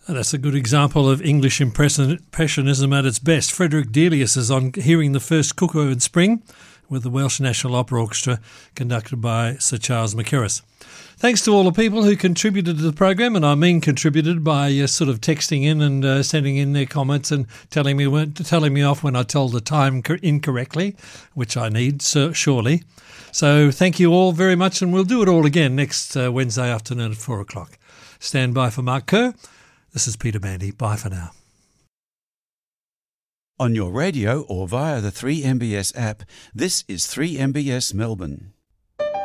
That's a good example of English impressionism at its best. Frederick Delius is on hearing the first Cuckoo in Spring with the Welsh National Opera Orchestra, conducted by Sir Charles Mackerras. Thanks to all the people who contributed to the program, and I mean contributed by sort of texting in and sending in their comments and telling me off when I told the time incorrectly, which I need, surely. So thank you all very much, and we'll do it all again next Wednesday afternoon at 4 o'clock. Stand by for Mark Kerr. This is Peter Bandy. Bye for now. On your radio or via the 3MBS app, this is 3MBS Melbourne.